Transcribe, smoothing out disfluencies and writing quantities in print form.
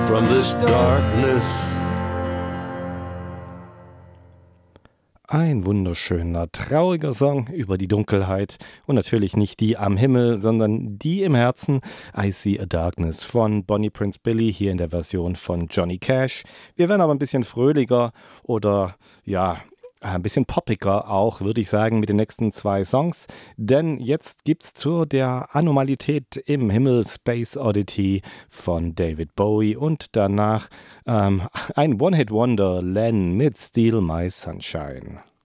from this darkness. Ein wunderschöner, trauriger Song über die Dunkelheit und natürlich nicht die am Himmel, sondern die im Herzen. I See a Darkness von Bonnie Prince Billy, hier in der Version von Johnny Cash. Wir werden aber ein bisschen fröhlicher oder ja, ein bisschen poppiger auch, würde ich sagen, mit den nächsten 2 Songs. Denn jetzt gibt's zu der Anomalität im Himmel Space Oddity von David Bowie und danach ein One-Hit-Wonder, Len mit Steal My Sunshine.